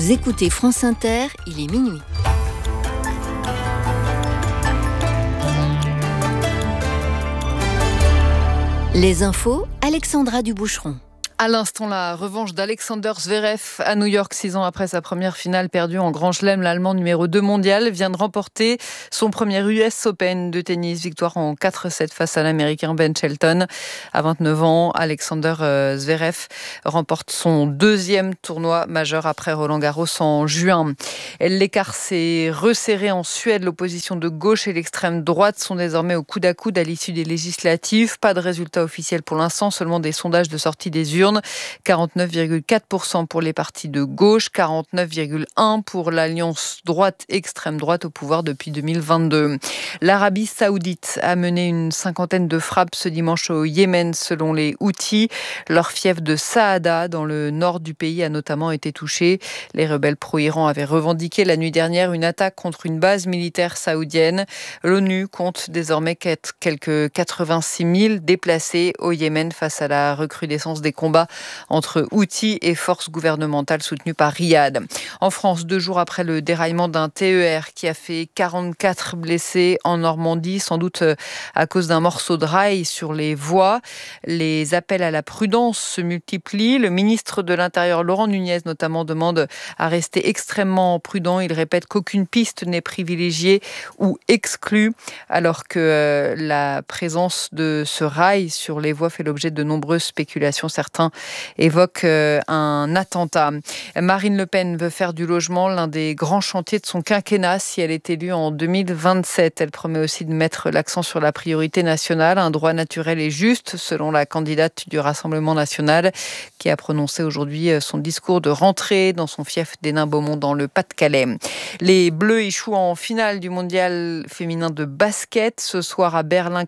Vous écoutez France Inter, il est minuit. Les infos, Alexandra Duboucheron. À l'instant, la revanche d'Alexander Zverev à New York, 6 ans après sa première finale perdue en Grand Chelem. L'Allemand numéro 2 mondial vient de remporter son premier US Open de tennis. Victoire en 4-7 face à l'Américain Ben Shelton. À 29 ans, Alexander Zverev remporte son deuxième tournoi majeur après Roland-Garros en juin. L'écart s'est resserré en Suède. L'opposition de gauche et l'extrême droite sont désormais au coude à coude à l'issue des législatives. Pas de résultat officiel pour l'instant, seulement des sondages de sortie des urnes. 49,4% pour les partis de gauche, 49,1% pour l'alliance droite-extrême droite au pouvoir depuis 2022. L'Arabie Saoudite a mené une cinquantaine de frappes ce dimanche au Yémen selon les Houthis. Leur fief de Saada dans le nord du pays a notamment été touché. Les rebelles pro-Iran avaient revendiqué la nuit dernière une attaque contre une base militaire saoudienne. L'ONU compte désormais quelques 86 000 déplacés au Yémen face à la recrudescence des combats entre Houthis et forces gouvernementales soutenues par Riyad. En France, 2 jours après le déraillement d'un TER qui a fait 44 blessés en Normandie, sans doute à cause d'un morceau de rail sur les voies. Les appels à la prudence se multiplient. Le ministre de l'Intérieur, Laurent Nunez, notamment, demande à rester extrêmement prudent. Il répète qu'aucune piste n'est privilégiée ou exclue, alors que la présence de ce rail sur les voies fait l'objet de nombreuses spéculations. Certains évoquent un attentat. Marine Le Pen veut faire du logement l'un des grands chantiers de son quinquennat si elle est élue en 2027. Elle promet aussi de mettre l'accent sur la priorité nationale, un droit naturel et juste, selon la candidate du Rassemblement national, qui a prononcé aujourd'hui son discours de rentrée dans son fief d'Hénin-Beaumont dans le Pas-de-Calais. Les Bleus échouent en finale du mondial féminin de basket ce soir à Berlin,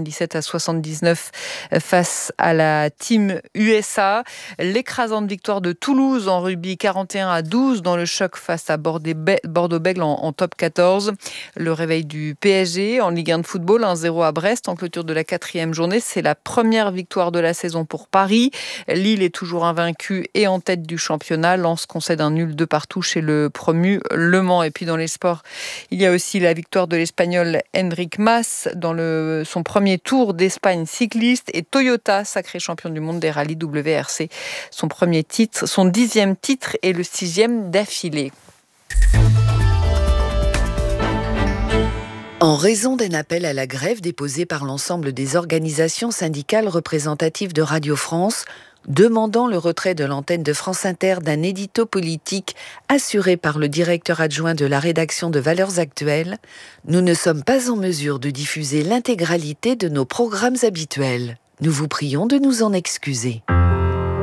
97-79 face à la team USA. L'écrasante victoire de Toulouse en rugby, 41-12 dans le choc face à Bordeaux-Bègles en top 14. Le réveil du PSG en Ligue 1 de football, 1-0 à Brest en clôture de la 4e journée. C'est la première victoire de la saison pour Paris. Lille est toujours invaincue et en tête du championnat. Lens concède un nul de partout chez le promu Le Mans. Et puis dans les sports, il y a aussi la victoire de l'Espagnol Enric Mas dans son premier tour d'Espagne cycliste, et Toyota, sacré champion du monde des rallyes WRC. Son 10e titre et le 6e d'affilée. En raison d'un appel à la grève déposé par l'ensemble des organisations syndicales représentatives de Radio France, demandant le retrait de l'antenne de France Inter d'un édito politique assuré par le directeur adjoint de la rédaction de Valeurs Actuelles, nous ne sommes pas en mesure de diffuser l'intégralité de nos programmes habituels. Nous vous prions de nous en excuser.